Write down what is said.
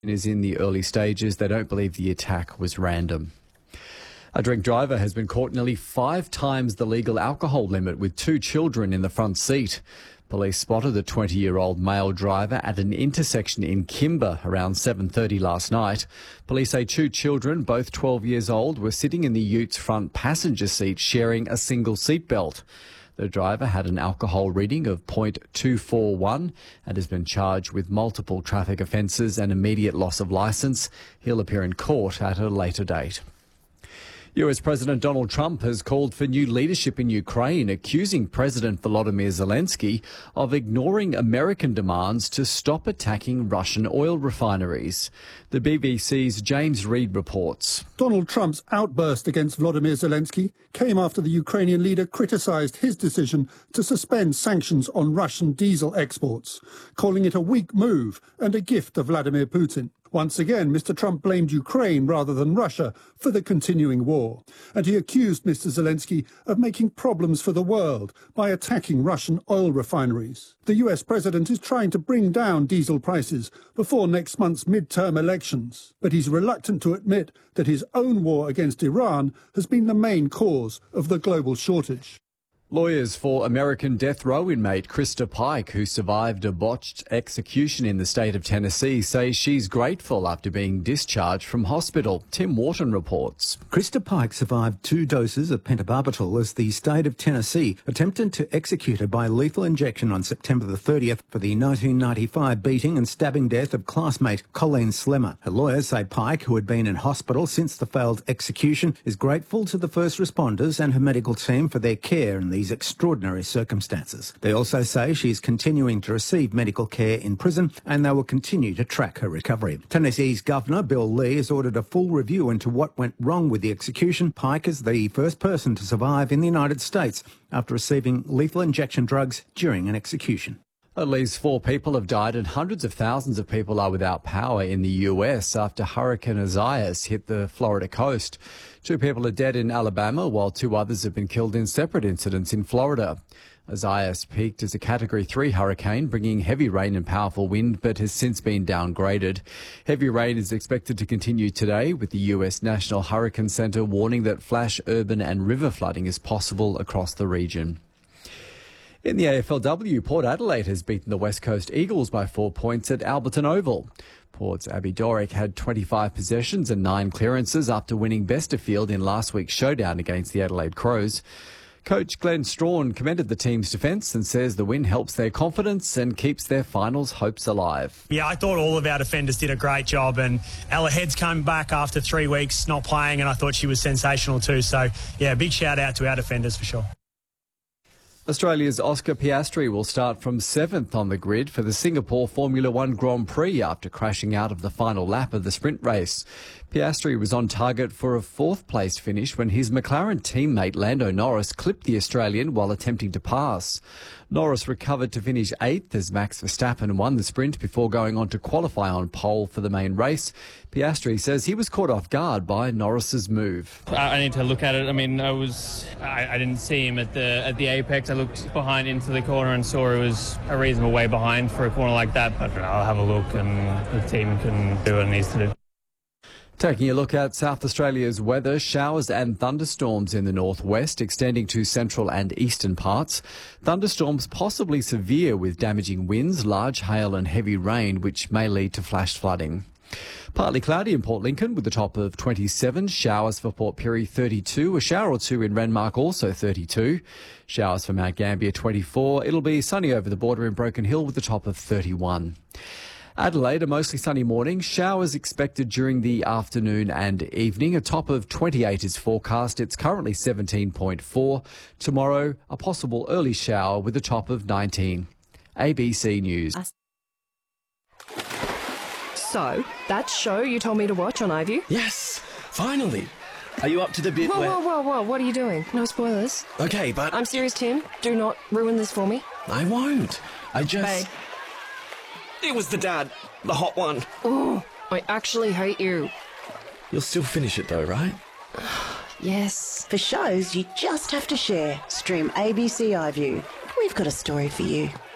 is in the early stages. They don't believe the attack was random. A drink driver has been caught nearly 5 times the legal alcohol limit with 2 children in the front seat. Police spotted the 20-year-old male driver at an intersection in Kimber around 7:30 last night. Police say 2 children, both 12 years old, were sitting in the ute front passenger seat sharing a single seatbelt. The driver had an alcohol reading of .241 and has been charged with multiple traffic offences and immediate loss of licence. He'll appear in court at a later date. US President Donald Trump has called for new leadership in Ukraine, accusing President Volodymyr Zelensky of ignoring American demands to stop attacking Russian oil refineries. The BBC's James Reid reports. Donald Trump's outburst against Volodymyr Zelensky came after the Ukrainian leader criticised his decision to suspend sanctions on Russian diesel exports, calling it a weak move and a gift to Vladimir Putin. Once again, Mr. Trump blamed Ukraine rather than Russia for the continuing war, and he accused Mr. Zelensky of making problems for the world by attacking Russian oil refineries. The US president is trying to bring down diesel prices before next month's mid-term elections, but he's reluctant to admit that his own war against Iran has been the main cause of the global shortage. Lawyers for American death row inmate Krista Pike, who survived a botched execution in the state of Tennessee, say she's grateful after being discharged from hospital. Tim Wharton reports. Krista Pike survived 2 doses of pentobarbital as the state of Tennessee attempted to execute her by lethal injection on September the 30th for the 1995 beating and stabbing death of classmate Colleen Slemmer. Her lawyers say Pike, who had been in hospital since the failed execution, is grateful to the first responders and her medical team for their care in these extraordinary circumstances. They also say she is continuing to receive medical care in prison and they will continue to track her recovery. Tennessee's Governor Bill Lee has ordered a full review into what went wrong with the execution. Pike is the first person to survive in the United States after receiving lethal injection drugs during an execution. At least 4 people have died and hundreds of thousands of people are without power in the US after Hurricane Isaias hit the Florida coast. 2 people are dead in Alabama, while 2 others have been killed in separate incidents in Florida. Isaias peaked as a Category 3 hurricane, bringing heavy rain and powerful wind, but has since been downgraded. Heavy rain is expected to continue today, with the US National Hurricane Center warning that flash, urban and river flooding is possible across the region. In the AFLW, Port Adelaide has beaten the West Coast Eagles by 4 points at Alberton Oval. Port's Abby Dorick had 25 possessions and 9 clearances after winning best of field in last week's showdown against the Adelaide Crows. Coach Glenn Strawn commended the team's defence and says the win helps their confidence and keeps their finals hopes alive. Yeah, I thought all of our defenders did a great job, and Ella Head's come back after 3 weeks not playing, and I thought she was sensational too. So, yeah, big shout out to our defenders for sure. Australia's Oscar Piastri will start from 7th on the grid for the Singapore Formula One Grand Prix after crashing out of the final lap of the sprint race. Piastri was on target for a 4th place finish when his McLaren teammate Lando Norris clipped the Australian while attempting to pass. Norris recovered to finish 8th as Max Verstappen won the sprint before going on to qualify on pole for the main race. Piastri says he was caught off guard by Norris's move. I need to look at it. I mean, I didn't see him at the apex. I looked behind into the corner and saw it was a reasonable way behind for a corner like that. But I'll have a look and the team can do what it needs to do. Taking a look at South Australia's weather, showers and thunderstorms in the northwest extending to central and eastern parts. Thunderstorms possibly severe with damaging winds, large hail and heavy rain, which may lead to flash flooding. Partly cloudy in Port Lincoln with a top of 27. Showers for Port Pirie 32. A shower or 2 in Renmark also 32. Showers for Mount Gambier 24. It'll be sunny over the border in Broken Hill with a top of 31. Adelaide, a mostly sunny morning. Showers expected during the afternoon and evening. A top of 28 is forecast. It's currently 17.4. Tomorrow, a possible early shower with a top of 19. ABC News. So, that show you told me to watch on iView? Yes, finally. Are you up to the bit where... Whoa, what are you doing? No spoilers. Okay, but... I'm serious, Tim. Do not ruin this for me. I won't. I just... Hey. It was the dad. The hot one. Oh, I actually hate you. You'll still finish it though, right? Yes. For shows you just have to share. Stream ABC iView. We've got a story for you.